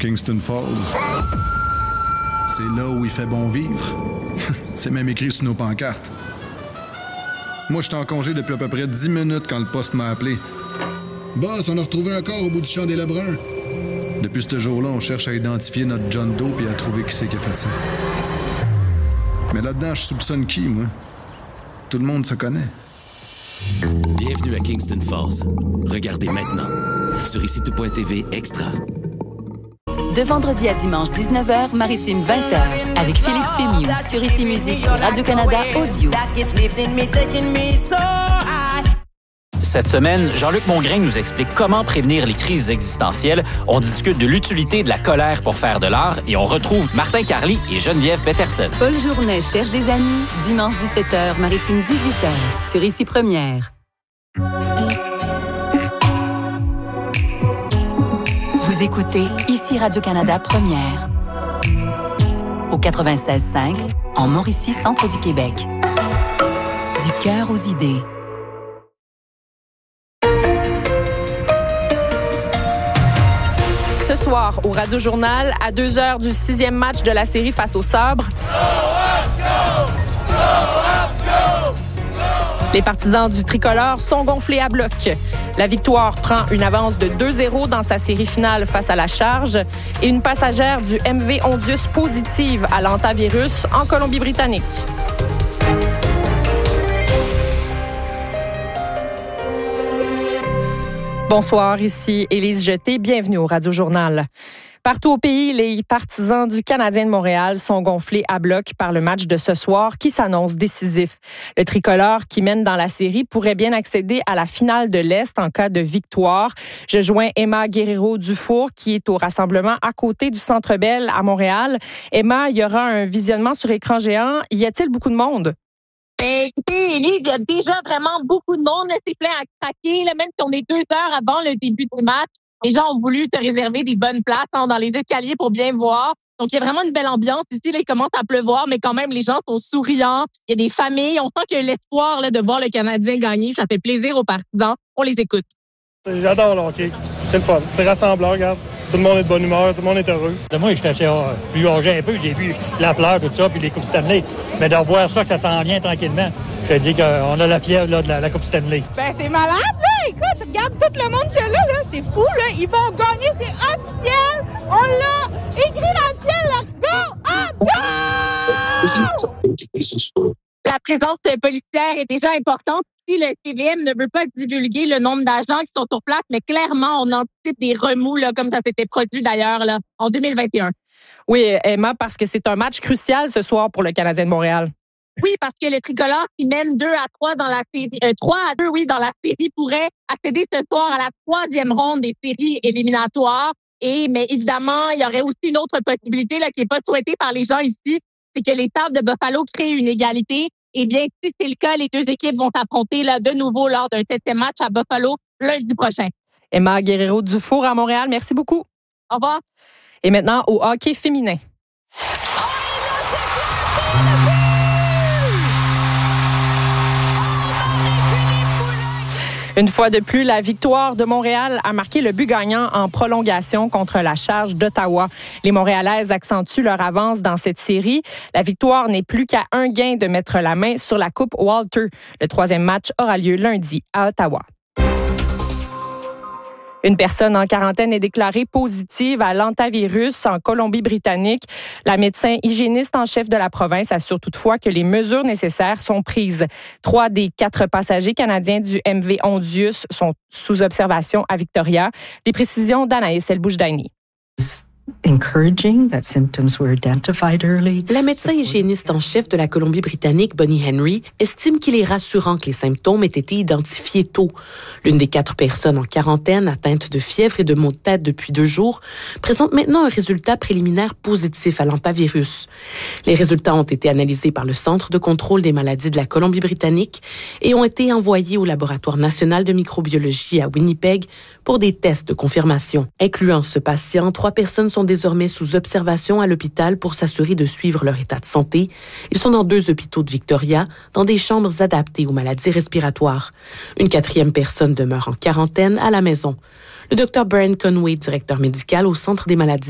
Kingston Falls. C'est là où il fait bon vivre. C'est même écrit sur nos pancartes. Moi, j'étais en congé depuis à peu près 10 minutes quand le poste m'a appelé. Boss, on a retrouvé un corps au bout du champ des Lebrun. Depuis ce jour-là, on cherche à identifier notre John Doe et à trouver qui c'est qui a fait ça. Mais là-dedans, je soupçonne qui, moi? Tout le monde se connaît. Bienvenue à Kingston Falls. Regardez maintenant sur ICITO.tv Extra. De vendredi à dimanche 19h, Maritime 20h, avec Philippe Fémieux sur ICI Musique et Radio-Canada Audio. Cette semaine, Jean-Luc Mongrain nous explique comment prévenir les crises existentielles. On discute de l'utilité de la colère pour faire de l'art et on retrouve Martin Carly et Geneviève Peterson. Paul Journet cherche des amis, dimanche 17h, Maritime 18h, sur ICI Première. Vous écoutez ICI Radio-Canada Première. Au 96.5, en Mauricie, centre du Québec. Du cœur aux idées. Ce soir, au Radio-Journal, à 2h du 6e match de la série face aux Sabres. Les partisans du tricolore sont gonflés à bloc. La Victoire prend une avance de 2-0 dans sa série finale face à la Charge et une passagère du MV Ondius positive à l'antavirus en Colombie-Britannique. Bonsoir, ici Élise Jeté. Bienvenue au Radio-Journal. Partout au pays, les partisans du Canadien de Montréal sont gonflés à bloc par le match de ce soir qui s'annonce décisif. Le tricolore qui mène dans la série pourrait bien accéder à la finale de l'Est en cas de victoire. Je joins Emma Guerrero-Dufour qui est au rassemblement à côté du Centre Bell à Montréal. Emma, il y aura un visionnement sur écran géant. Y a-t-il beaucoup de monde? Écoutez, Élie, il y a déjà vraiment beaucoup de monde. C'est plein à craquer. Même si on est 2 heures avant le début du match, les gens ont voulu te réserver des bonnes places dans les escaliers pour bien voir. Donc, il y a vraiment une belle ambiance. Ici, là, il commence à pleuvoir, mais quand même, les gens sont souriants. Il y a des familles. On sent que l'espoir là, de voir le Canadien gagner, ça fait plaisir aux partisans. On les écoute. J'adore le hockey. C'est le fun. C'est rassemblant, regarde. Tout le monde est de bonne humeur, tout le monde est heureux. Moi, j'étais assez plus âgé un peu. J'ai vu la fleur, tout ça, puis les Coupes Stanley. Mais de revoir ça, que ça s'en vient tranquillement, je te dis qu'on a la fièvre là, de la Coupe Stanley. Ben, c'est malade, là! Écoute, regarde tout le monde qu'il y a là, c'est fou, là! Ils vont gagner, c'est officiel! On l'a écrit dans le ciel, là! Go! Go! La présence policière est déjà importante. Si le CVM ne veut pas divulguer le nombre d'agents qui sont sur place, mais clairement, on anticipe des remous, là, comme ça s'était produit d'ailleurs là, en 2021. Oui, Emma, parce que c'est un match crucial ce soir pour le Canadien de Montréal. Oui, parce que le tricolore qui mène 2-3 dans la série, 3-2, oui, dans la série, pourrait accéder ce soir à la 3e ronde des séries éliminatoires. Mais évidemment, il y aurait aussi une autre possibilité là, qui n'est pas souhaitée par les gens ici, c'est que les Sabres de Buffalo créent une égalité. Eh bien, si c'est le cas, les deux équipes vont s'affronter là, de nouveau lors d'un 7e match à Buffalo lundi prochain. Emma Guerrero-Dufour à Montréal, merci beaucoup. Au revoir. Et maintenant, au hockey féminin. Une fois de plus, la Victoire de Montréal a marqué le but gagnant en prolongation contre la Charge d'Ottawa. Les Montréalaises accentuent leur avance dans cette série. La Victoire n'est plus qu'à un gain de mettre la main sur la Coupe Walter. Le 3e match aura lieu lundi à Ottawa. Une personne en quarantaine est déclarée positive à l'antavirus en Colombie-Britannique. La médecin hygiéniste en chef de la province assure toutefois que les mesures nécessaires sont prises. 3 des 4 passagers canadiens du MV Ondius sont sous observation à Victoria. Les précisions d'Anaïs El-Boujdaini. La médecin hygiéniste en chef de la Colombie-Britannique, Bonnie Henry, estime qu'il est rassurant que les symptômes aient été identifiés tôt. L'une des 4 personnes en quarantaine atteintes de fièvre et de maux de tête depuis 2 jours présente maintenant un résultat préliminaire positif à l'antavirus. Les résultats ont été analysés par le Centre de contrôle des maladies de la Colombie-Britannique et ont été envoyés au Laboratoire national de microbiologie à Winnipeg pour des tests de confirmation. Incluant ce patient, 3 personnes sont désormais sous observation à l'hôpital pour s'assurer de suivre leur état de santé. Ils sont dans 2 hôpitaux de Victoria, dans des chambres adaptées aux maladies respiratoires. Une 4e personne demeure en quarantaine à la maison. Le Dr Brian Conway, directeur médical au Centre des maladies